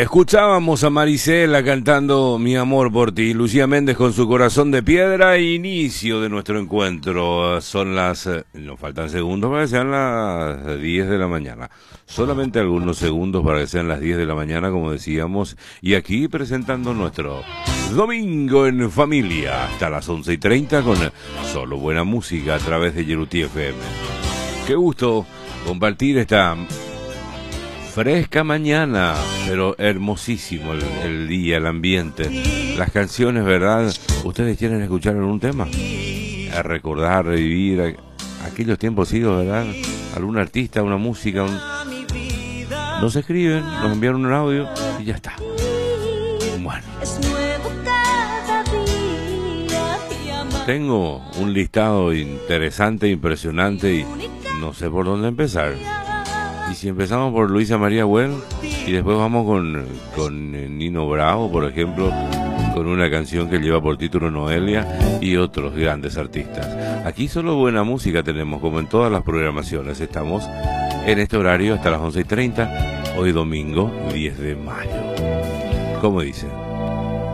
Escuchábamos a Marisela cantando Mi amor por ti, Lucía Méndez con Su corazón de piedra, inicio de nuestro encuentro. Son las, nos faltan segundos para que sean las 10 de la mañana. Solamente algunos segundos para que sean las 10 de la mañana, como decíamos. Y aquí presentando nuestro Domingo en Familia, hasta las 11:30 con solo buena música a través de Yeruti FM. Qué gusto compartir esta fresca mañana, pero hermosísimo el día, el ambiente, las canciones, ¿verdad? ¿Ustedes quieren escuchar algún tema? A recordar, revivir aquellos tiempos idos, ¿verdad? Algún artista, una música, nos escriben, nos envían un audio y ya está. Bueno, tengo un listado interesante, impresionante y no sé por dónde empezar. Y si empezamos por Luisa María Well y después vamos con Nino Bravo, por ejemplo, con una canción que lleva por título Noelia y otros grandes artistas. Aquí solo buena música tenemos, como en todas las programaciones. Estamos en este horario hasta las 11:30, hoy domingo 10 de mayo. ¿Cómo dice?